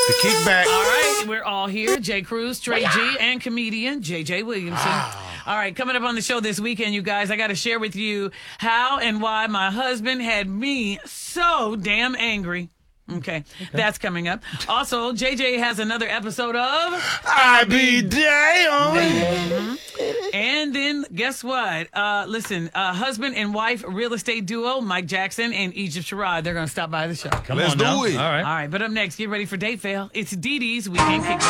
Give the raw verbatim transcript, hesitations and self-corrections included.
The kickback. All right, we're all here. Jay Cruz, Trey G, and comedian J J Williamson. Ah. All right, coming up on the show this weekend, you guys, I got to share with you how and why my husband had me so damn angry. Okay, that's coming up. Also, J J has another episode of I be damn. Mhm. And then guess what? Uh, listen, uh, husband and wife real estate duo Mike Jackson and Egypt Sherrod. They're going to stop by the show. Come Let's on do now. it. All right. All right, but up next, get ready for Date Fail. It's Dee Dee's Weekend Kickback.